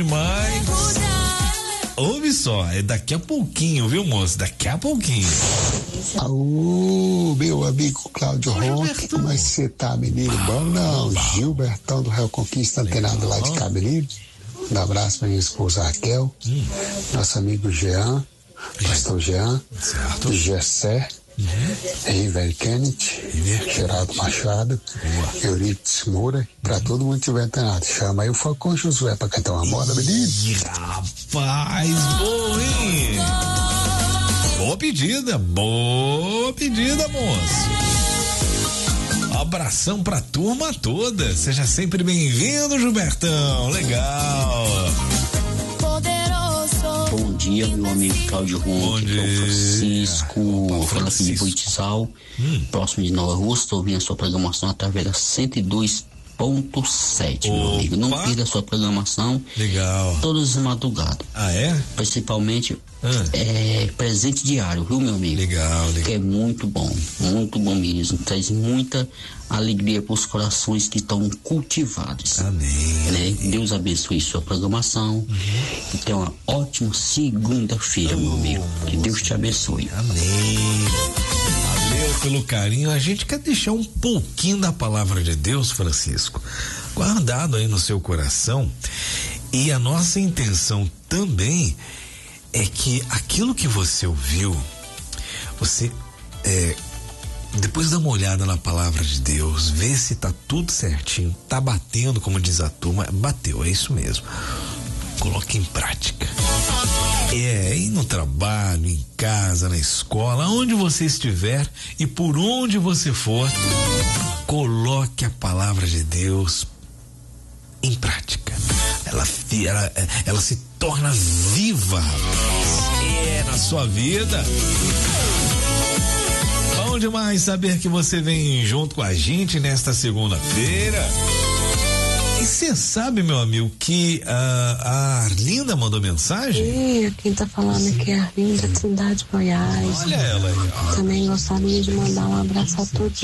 Mas ouve só, é daqui a pouquinho, viu, moço? Daqui a pouquinho. Alô, meu amigo Cláudio Ronque, como é que você tá, menino? Bom não, Gilbertão do Real Conquista, antenado lá de Cabelido. Um abraço pra minha esposa Raquel, nosso amigo Jean, pastor Jean, Gessé, River Kennedy, Geraldo Machado, Euripides Moura, pra todo mundo que tiver antenado. Chama aí o Falcão Josué pra cantar uma moda, menino. Rapaz, bom, hein? Boa pedida, moço. Abração pra turma toda. Seja sempre bem-vindo, Gilbertão. Legal. Bom dia, meu amigo Cláudio Ronque, que é o Francisco, fala aqui de Boitizal, próximo de Nova Rússia. Estou ouvindo a sua programação através da 102.7, meu amigo. Não perda a sua programação. Legal. Todas as madrugadas. Ah, é? Principalmente presente diário, viu, meu amigo? Legal. Que é muito bom mesmo. Traz muita alegria para os corações que estão cultivados. Amém. Né? Deus abençoe sua programação. E tenha uma ótima segunda-feira, meu amigo. Que Deus te abençoe. Amém. Valeu pelo carinho. A gente quer deixar um pouquinho da palavra de Deus, Francisco, guardado aí no seu coração. E a nossa intenção também é que aquilo que você ouviu, você depois dá uma olhada na palavra de Deus, vê se tá tudo certinho, tá batendo, como diz a turma. Bateu, é isso mesmo. Coloque em prática. E no trabalho, em casa, na escola, onde você estiver e por onde você for, coloque a palavra de Deus em prática. Ela se torna viva na sua vida. Bom demais saber que você vem junto com a gente nesta segunda-feira. E você sabe, meu amigo, que a Arlinda mandou mensagem? Sim, quem tá falando aqui é a Arlinda, de Cidade Goiás. Olha ela aí. Também gostaria de mandar um abraço a todos